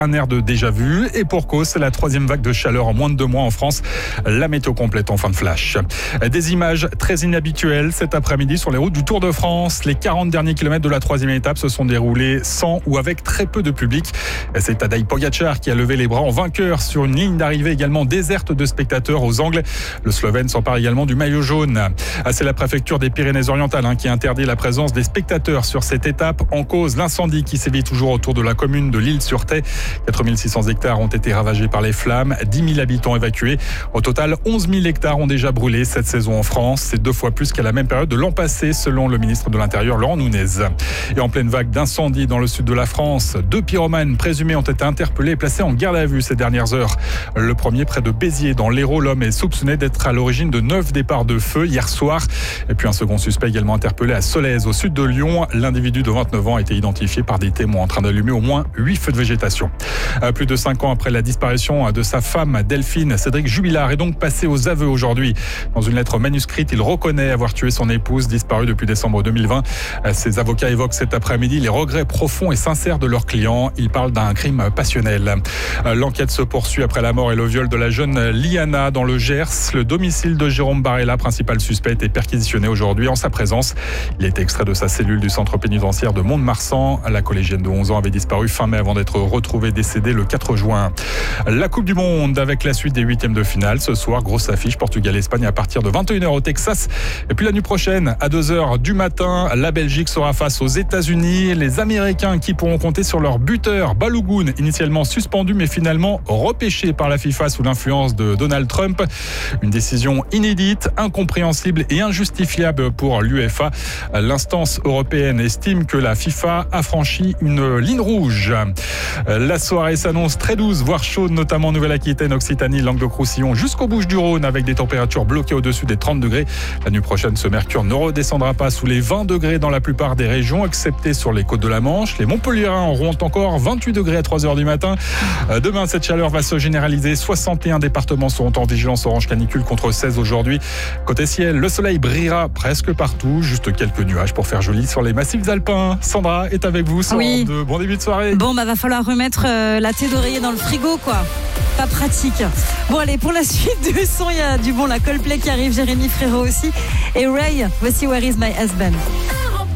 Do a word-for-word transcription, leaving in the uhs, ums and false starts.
Un air de déjà-vu et pour cause, c'est la troisième vague de chaleur en moins de deux mois en France. La météo complète en fin de flash. Des images très inhabituelles cet après-midi sur les routes du Tour de France. Les quarante derniers kilomètres de la troisième étape se sont déroulés sans ou avec très peu de public. C'est Tadej Pogačar qui a levé les bras en vainqueur sur une ligne d'arrivée également déserte de spectateurs aux angles. Le Slovène s'empare également du maillot jaune. C'est la préfecture des Pyrénées-Orientales hein, qui interdit la présence des spectateurs sur cette étape. En cause, l'incendie qui sévit toujours autour de la commune de l'Isle-sur-Thé. quatre mille six cents hectares ont été ravagés par les flammes, dix mille habitants évacués. Au total, onze mille hectares ont déjà brûlé cette saison en France. C'est deux fois plus qu'à la même période de l'an passé, selon le ministre de l'Intérieur, Laurent Nunez. Et en pleine vague d'incendies dans le sud de la France, deux pyromanes présumés ont été interpellés et placés en garde à vue ces dernières heures. Le premier près de Béziers, dans l'Hérault, l'homme est soupçonné d'être à l'origine de neuf départs de feu hier soir. Et puis un second suspect également interpellé à Solèze, au sud de Lyon. L'individu de vingt-neuf ans a été identifié par des témoins en train d'allumer au moins huit feux de végétation. Plus de cinq ans après la disparition de sa femme, Delphine, Cédric Jubilard est donc passé aux aveux aujourd'hui. Dans une lettre manuscrite, il reconnaît avoir tué son épouse, disparue depuis décembre deux mille vingt. Ses avocats évoquent cet après-midi les regrets profonds et sincères de leurs clients. Ils parlent d'un crime passionnel. L'enquête se poursuit après la mort et le viol de la jeune Liana dans le Gers. Le domicile de Jérôme Barella, principal suspect, est perquisitionné aujourd'hui en sa présence. Il a été extrait de sa cellule du centre pénitentiaire de Mont-de-Marsan. La collégienne de onze ans avait disparu fin mai avant d'être retrouvée décédée le quatre juin. La Coupe du Monde avec la suite des huitièmes de finale. Ce soir, grosse affiche Portugal-Espagne à partir de vingt et une heures au Texas. Et puis la nuit prochaine, à deux heures du matin, la Belgique sera face aux États-Unis. Les Américains qui pourront compter sur leur buteur Balogun, initialement suspendu mais finalement repêché par la FIFA sous l'influence de Donald Trump. Une décision inédite, incompréhensible et injustifiable pour l'UEFA. L'instance européenne estime que la FIFA a franchi une ligne rouge. La soirée s'annonce très douce, voire chaude, notamment en Nouvelle-Aquitaine, Occitanie, Languedoc-Roussillon, jusqu'aux Bouches-du-Rhône, avec des températures bloquées au-dessus des trente degrés. La nuit prochaine, ce mercure ne redescendra pas sous les vingt degrés dans la plupart des régions, excepté sur les côtes de la Manche. Les Montpelliérains auront encore vingt-huit degrés à trois heures du matin. Demain, cette chaleur va se généraliser. soixante et un départements seront en vigilance orange canicule contre seize aujourd'hui. Côté ciel, le soleil brillera presque partout. Juste quelques nuages pour faire joli sur les massifs alpins. Sandra est avec vous sur oui. Europe deux. Bon début de soirée. Bon, bah va falloir remettre euh, la thé d'oreiller dans le frigo, quoi. Pas pratique. Bon, allez, pour la suite du son, il y a du bon, la Coldplay qui arrive, Jérémy Frérot aussi. Et Ray, voici Where is my husband.